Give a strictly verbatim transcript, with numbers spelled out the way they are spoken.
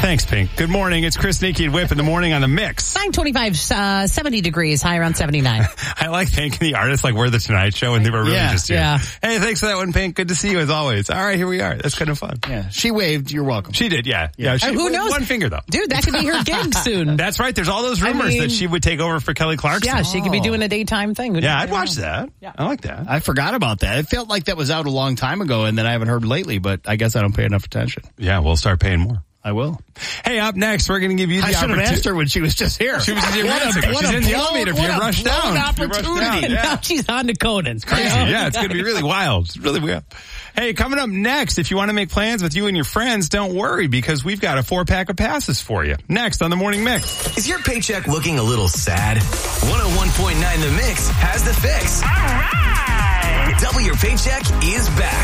Thanks, Pink. Good morning. It's Chris, Nikki, and Whip in the morning on the Mix. nine twenty-five, uh, seventy degrees, high around seventy-nine. I like thanking the artists like we're the Tonight Show, and they were really Yeah, just here. yeah. Hey, thanks for that one, Pink. Good to see you as always. All right, here we are. That's kind of fun. Yeah, she waved. You're welcome. She did, yeah. Yeah, Uh, she who waved knows? One finger, though. Dude, that could be her gig soon. That's right. There's all those rumors mean- that she would take over for Kelly Clarkson. Yeah, she could be doing a daytime thing. Yeah, I'd watch that. Yeah. I like that. I forgot about that. It felt like that was out a long time ago, and then I haven't heard lately, but I guess I don't pay enough attention. Yeah, we'll start paying more. I will. Hey, up next, we're going to give you the I should have opportunity. asked her when she was just here. She was just here What minutes a- ago. what She's a in the blown- elevator if what you a rush blown down. If you rush opportunity. down, And yeah. now she's on to Conan. It's Crazy. Yeah, it's going to be really wild. It's really weird. Hey, coming up next, if you want to make plans with you and your friends, don't worry because we've got a four-pack of passes for you. Next on the Morning Mix. Is your paycheck looking a little sad? one oh one point nine The Mix has the fix. All right. Double Your Paycheck is back.